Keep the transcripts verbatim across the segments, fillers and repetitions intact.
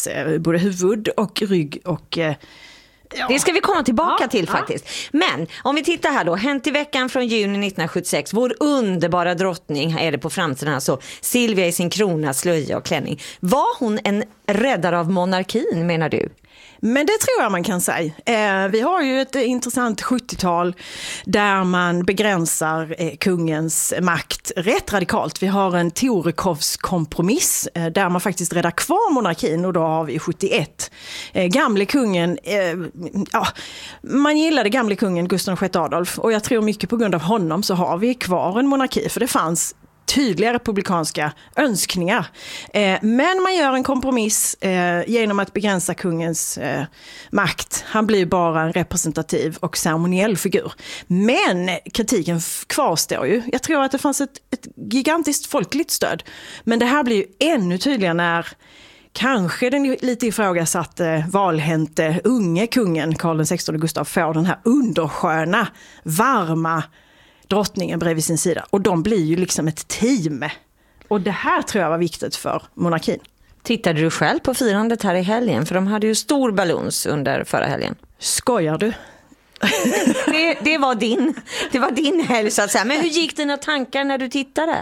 hennes eh, både huvud och rygg och... Eh, Ja. Det ska vi komma tillbaka ja, till faktiskt. Ja. Men om vi tittar här då. Hänt i veckan från juni nittonhundrasjuttiosex. Vår underbara drottning, här är det på framsidan alltså. Silvia i sin krona, slöja och klänning. Var hon en räddare av monarkin, menar du? Men det tror jag man kan säga. Eh, vi har ju ett intressant sjuttiotal där man begränsar eh, kungens makt rätt radikalt. Vi har en Torekovs kompromiss eh, där man faktiskt räddar kvar monarkin, och då har vi sjuttioett. Eh, gamle kungen, eh, ja, man gillade gamle kungen Gustav den sjätte Adolf, och jag tror mycket på grund av honom så har vi kvar en monarki, för det fanns tydliga republikanska önskningar. Eh, men man gör en kompromiss eh, genom att begränsa kungens eh, makt. Han blir bara en representativ och ceremoniell figur. Men kritiken f- kvarstår ju. Jag tror att det fanns ett, ett gigantiskt folkligt stöd. Men det här blir ju ännu tydligare när kanske den lite ifrågasatte valhänte unge kungen Karl den sextonde Gustav får den här undersköna, varma drottningen bredvid sin sida. Och de blir ju liksom ett team. Och det här tror jag var viktigt för monarkin. Tittade du själv på firandet här i helgen? För de hade ju stor baluns under förra helgen. Skojar du? det, det var din det var din helg så att säga. Men hur gick dina tankar när du tittade?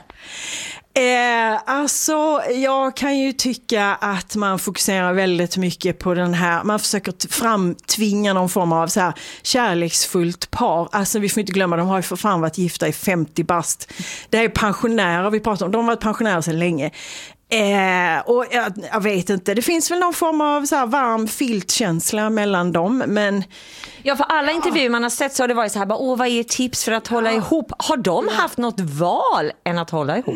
Eh, alltså, jag kan ju tycka att man fokuserar väldigt mycket på den här, man försöker t- framtvinga någon form av så här kärleksfullt par. Alltså vi får inte glömma, de har ju för fan varit gifta i femtio bast. Det är pensionärer vi pratar om, de har varit pensionärer sedan länge. Eh, och jag, jag vet inte, det finns väl någon form av så här varm filtkänsla mellan dem, men... Ja, för alla intervjuer man har sett så har det varit så här, bara, åh, vad är tips för att hålla ja. ihop? Har de ja. haft något val än att hålla ihop?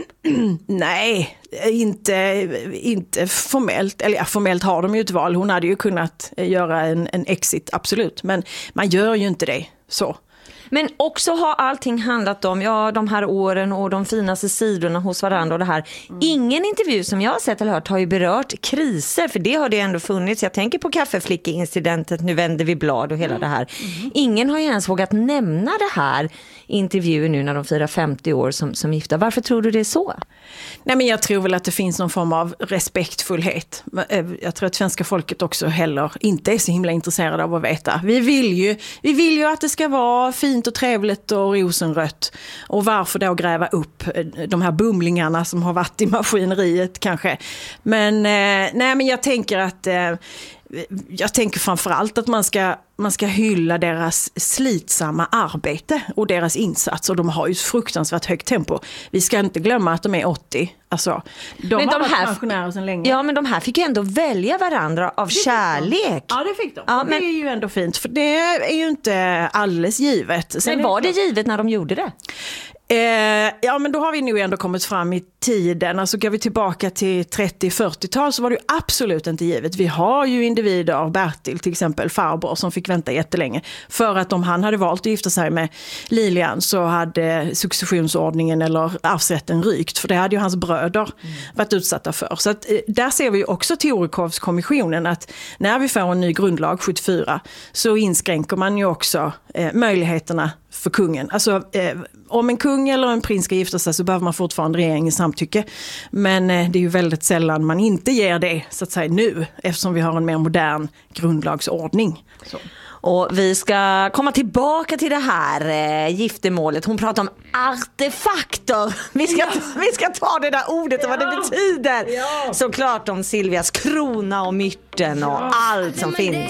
Nej, inte, inte formellt. Eller ja, formellt har de ju ett val. Hon hade ju kunnat göra en, en exit, absolut. Men man gör ju inte det så. Men också har allting handlat om ja, de här åren och de finaste sidorna hos varandra och det här. Mm. Ingen intervju som jag har sett eller hört har ju berört kriser, för det har det ändå funnits. Jag tänker på kaffeflicke-incidentet, nu vänder vi blad och hela mm. det här. Mm. Ingen har ju ens vågat nämna det här i intervjuer nu när de firar femtio år som, som gifta. Varför tror du det är så? Nej, men jag tror väl att det finns någon form av respektfullhet. Jag tror att svenska folket också heller inte är så himla intresserade av att veta. Vi vill ju, vi vill ju att det ska vara fint och trevligt och rosenrött. Och varför då gräva upp de här bumlingarna som har varit i maskineriet kanske. Men, eh, nej, men jag tänker att eh, jag tänker framförallt att man ska, man ska hylla deras slitsamma arbete och deras insats. Och de har ju ett fruktansvärt högt tempo. Vi ska inte glömma att de är åttio. Alltså, de men har de varit här, pensionärer sedan länge. Ja, men de här fick ju ändå välja varandra av kärlek. Ja, det fick de. Ja, men, det är ju ändå fint, för det är ju inte alldeles givet. Sen men var det givet när de gjorde det? Eh, ja, men då har vi nu ändå kommit fram i tiden. Alltså går vi tillbaka till trettio-fyrtiotal så var det ju absolut inte givet. Vi har ju individer, Bertil till exempel, farbror, som fick vänta jättelänge. För att om han hade valt att gifta sig med Lilian så hade successionsordningen eller arvsrätten rykt. För det hade ju hans bröder mm. varit utsatta för. Så att, eh, där ser vi ju också Torekovskommissionen att när vi får en ny grundlag sjuttiofyra så inskränker man ju också eh, möjligheterna för kungen. Alltså eh, om en kung eller en prins ska gifta sig så behöver man fortfarande regeringens samtycke. Men eh, det är ju väldigt sällan man inte ger det så att säga nu, eftersom vi har en mer modern grundlagsordning. Så. Och vi ska komma tillbaka till det här eh, giftermålet. Hon pratar om artefakter. Vi ska, ja. vi ska ta det där ordet och ja. vad det betyder. Ja. Såklart om Silvias krona och mytten och ja. allt som finns.